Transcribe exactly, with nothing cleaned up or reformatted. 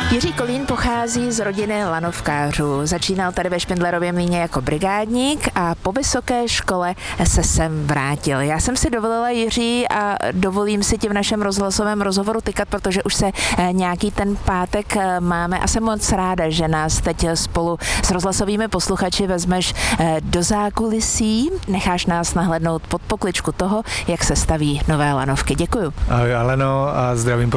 Jiří Kolín pochází z rodiny lanovkářů. Začínal tady ve Špindlerově mlýně jako brigádník a po vysoké škole se sem vrátil. Já jsem si dovolila, Jiří, a dovolím si ti v našem rozhlasovém rozhovoru tykat, protože už se nějaký ten pátek máme a jsem moc ráda, že nás teď spolu s rozhlasovými posluchači vezmeš do zákulisí, necháš nás nahlédnout pod pokličku toho, jak se staví nové lanovky. Děkuju. Ahoj Aleno a zdravím